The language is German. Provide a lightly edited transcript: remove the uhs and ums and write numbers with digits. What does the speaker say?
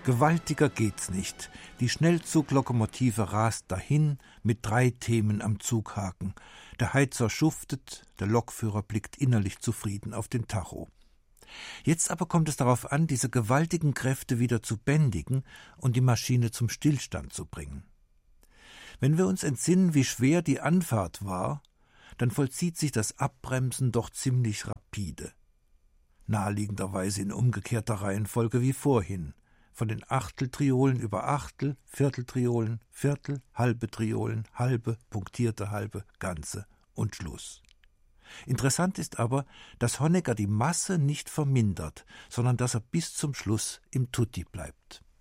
Gewaltiger geht's nicht. Die Schnellzuglokomotive rast dahin mit 3 Themen am Zughaken. Der Heizer schuftet, der Lokführer blickt innerlich zufrieden auf den Tacho. Jetzt aber kommt es darauf an, diese gewaltigen Kräfte wieder zu bändigen und die Maschine zum Stillstand zu bringen. Wenn wir uns entsinnen, wie schwer die Anfahrt war, dann vollzieht sich das Abbremsen doch ziemlich rapide. Naheliegenderweise in umgekehrter Reihenfolge wie vorhin. Von den Achteltriolen über Achtel, Vierteltriolen, Viertel, halbe Triolen, halbe, punktierte halbe, ganze und Schluss. Interessant ist aber, dass Honecker die Masse nicht vermindert, sondern dass er bis zum Schluss im Tutti bleibt.